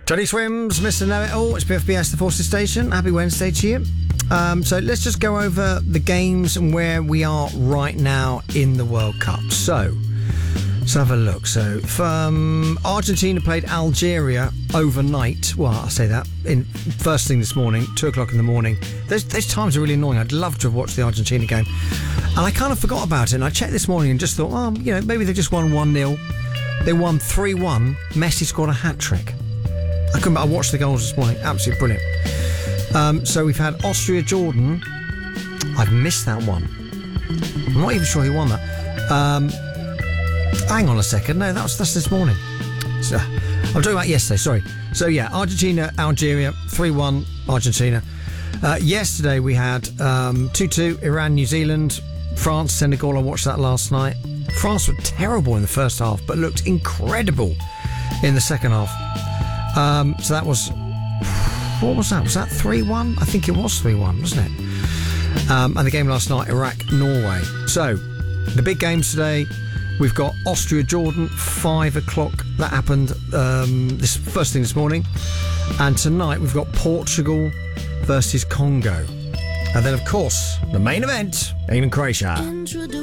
Johnny Swims, Mr. Know-It-All. It's BFBS, the Forces Station. Happy Wednesday to you. So let's just go over the games and where we are right now in the World Cup. So let's have a look. So Argentina played Algeria overnight. Well, I say that in first thing this morning, 2 o'clock in the morning. Those times are really annoying. I'd love to have watched the Argentina game. And I kind of forgot about it. And I checked this morning and just thought, maybe they just won 1-0. They won 3-1. Messi scored a hat-trick. I watched the goals this morning. Absolutely brilliant. So we've had Austria-Jordan. I've missed that one. I'm not even sure who won that. Hang on a second. No, that's this morning. So, I'm talking about yesterday, sorry. So, yeah, Argentina, Algeria, 3-1 Argentina. Yesterday we had 2-2 Iran, New Zealand, France, Senegal. I watched that last night. France were terrible in the first half, but looked incredible in the second half. So that was... What was that? Was that 3-1? I think it was 3-1, wasn't it? And the game last night, Iraq-Norway. So, the big games today, we've got Austria-Jordan, 5 o'clock. That happened this first thing this morning. And tonight, we've got Portugal versus Congo. And then, of course, the main event, England-Croatia.